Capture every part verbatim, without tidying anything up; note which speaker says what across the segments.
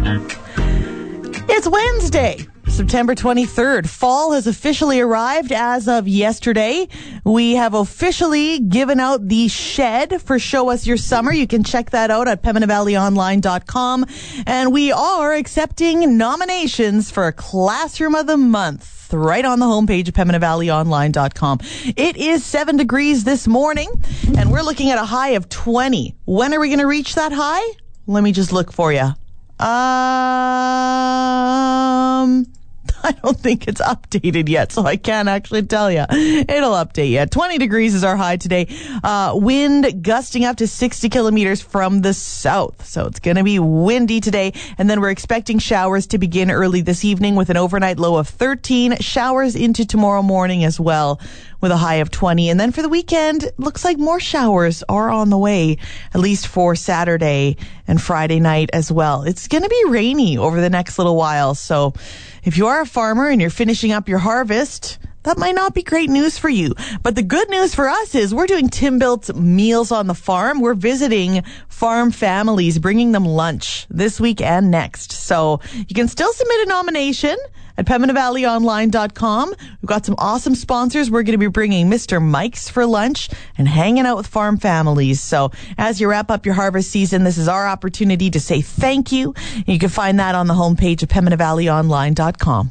Speaker 1: It's Wednesday, September twenty-third. Fall has officially arrived as of yesterday. We have officially given out the shed for Show Us Your Summer. You can check that out at Pembina Valley Online dot com. And we are accepting nominations for Classroom of the Month right on the homepage of Pembina Valley Online dot com. It is seven degrees this morning, and we're looking at a high of twenty. When are we going to reach that high? Let me just look for you. Um... I don't think it's updated yet, so I can't actually tell you. It'll update yet. twenty degrees is our high today. Uh, wind gusting up to sixty kilometers from the south. So it's going to be windy today. And then we're expecting showers to begin early this evening with an overnight low of thirteen. Showers into tomorrow morning as well with a high of twenty. And then for the weekend, looks like more showers are on the way, at least for Saturday and Friday night as well. It's going to be rainy over the next little while. So if you are a farmer and you're finishing up your harvest, that might not be great news for you. But the good news for us is we're doing Tim Built's Meals on the Farm. We're visiting farm families, bringing them lunch this week and next. So you can still submit a nomination at Pembina Valley Online dot com. We've got some awesome sponsors. We're going to be bringing Mister Mike's for lunch and hanging out with farm families. So as you wrap up your harvest season, this is our opportunity to say thank you. You can find that on the homepage of Pembina Valley Online dot com.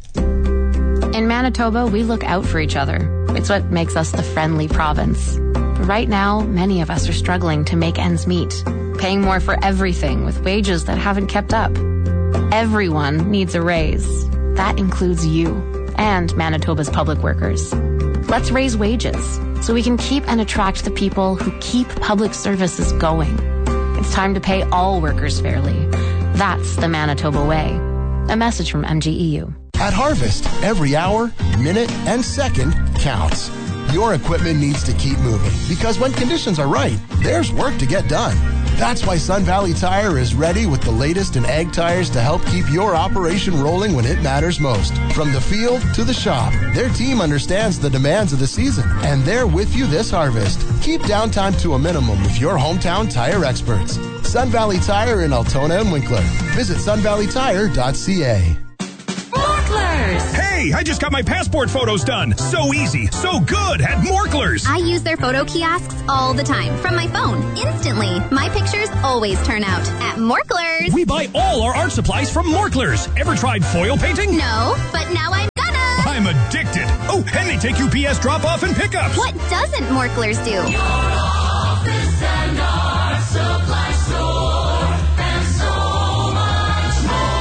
Speaker 2: In Manitoba, we look out for each other. It's what makes us the friendly province. But right now, many of us are struggling to make ends meet, paying more for everything with wages that haven't kept up. Everyone needs a raise. That includes you and Manitoba's public workers. Let's raise wages so we can keep and attract the people who keep public services going. It's time to pay all workers fairly. That's the Manitoba way. A message from M G E U.
Speaker 3: At Harvest, every hour, minute, and second counts. Your equipment needs to keep moving because when conditions are right, there's work to get done. That's why Sun Valley Tire is ready with the latest in ag tires to help keep your operation rolling when it matters most. From the field to the shop, their team understands the demands of the season, and they're with you this harvest. Keep downtime to a minimum with your hometown tire experts. Sun Valley Tire in Altona and Winkler. Visit sun valley tire dot c a.
Speaker 4: Hey, I just got my passport photos done. So easy, so good at Morklers.
Speaker 5: I use their photo kiosks all the time from my phone, instantly. My pictures always turn out at Morklers.
Speaker 4: We buy all our art supplies from Morklers. Ever tried foil painting?
Speaker 5: No, but now I'm gonna.
Speaker 4: I'm addicted. Oh, and they take U P S drop-off and pickups.
Speaker 5: What doesn't Morklers do?
Speaker 6: Your office and art supply store and so much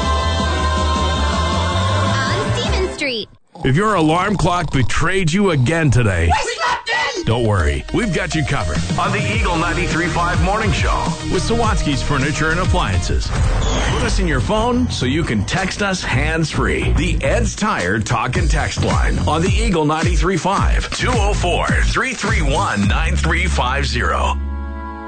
Speaker 6: more.
Speaker 5: Street.
Speaker 7: If your alarm clock betrayed you again today, don't worry. We've got you covered on the Eagle ninety-three point five Morning Show with Sawatsky's Furniture and Appliances. Put us in your phone so you can text us hands-free. The Ed's Tire Talk and Text line on the Eagle ninety-three point five, two oh four, three three one, nine three five zero.